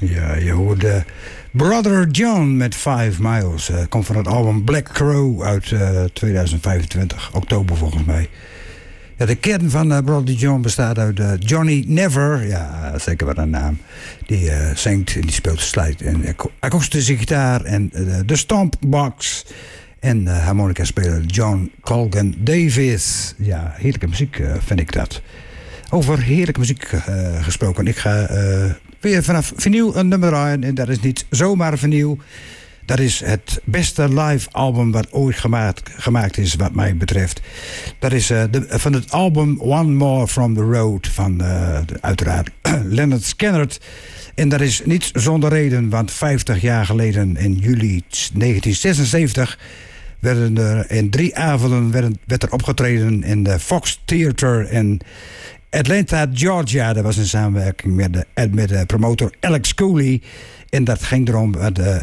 Ja, je hoorde Brother John met 5 Miles. Komt van het album Black Crow uit 2025, oktober volgens mij. Ja, de kern van Brother John bestaat uit Johnny Never. Ja, zeker wat een naam. Die zingt en die speelt slijt en akoestische gitaar en de stompbox. En harmonica-speler John Colgan Davis. Ja, heerlijke muziek vind ik dat. Over heerlijke muziek gesproken. Ik ga weer vanaf vinyl een nummer draaien. En dat is niet zomaar vinyl. Dat is het beste live album wat ooit gemaakt is wat mij betreft. Dat is van het album One More From The Road van uiteraard Lynyrd Skynyrd. En dat is niet zonder reden, want 50 jaar geleden in juli 1976... werden er in 3 avonden werd er opgetreden in de Fox Theater in Atlanta, Georgia. Dat was in samenwerking met de promotor Alex Cooley. En dat ging erom,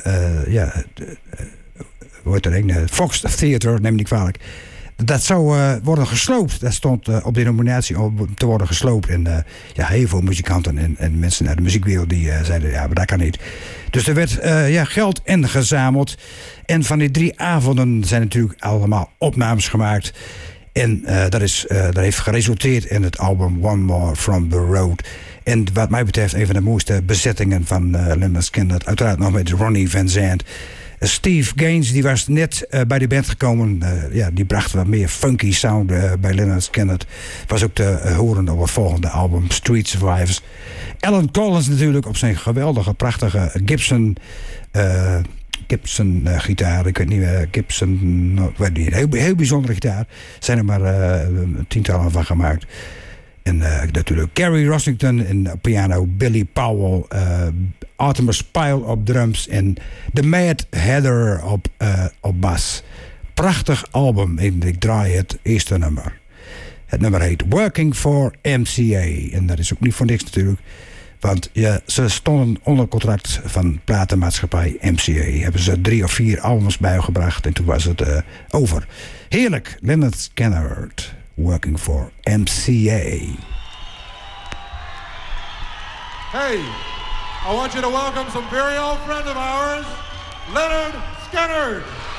Fox Theater, neem ik niet kwalijk. Dat zou worden gesloopt. Dat stond op de nominatie om te worden gesloopt. En heel veel muzikanten en mensen uit de muziekwereld die zeiden, ja, maar dat kan niet. Dus er werd geld ingezameld. En van die 3 avonden zijn natuurlijk allemaal opnames gemaakt. En dat heeft geresulteerd in het album One More From The Road. En wat mij betreft een van de mooiste bezettingen van Lynyrd Skynyrd. Uiteraard nog met Ronnie Van Zant. Steve Gaines, die was net bij de band gekomen. Die bracht wat meer funky sound bij Lynyrd Skynyrd. Was ook te horen op het volgende album, Street Survivors. Alan Collins natuurlijk op zijn geweldige, prachtige Gibson gitaar. Ik weet niet, Gibson, weet niet, heel bijzondere gitaar. Er zijn er maar tientallen van gemaakt. En natuurlijk Kerry Rossington en piano, Billy Powell, Artemis Pyle op drums en The Mad Hatter op bas. Prachtig album en ik draai het eerste nummer. Het nummer heet Working for MCA. En dat is ook niet voor niks natuurlijk. Want ze stonden onder contract van platenmaatschappij MCA. Hebben ze 3 of 4 albums bijgebracht en toen was het over. Heerlijk, Lynyrd Skynyrd. Working for MCA. Hey, I want you to welcome some very old friend of ours, Lynyrd Skynyrd.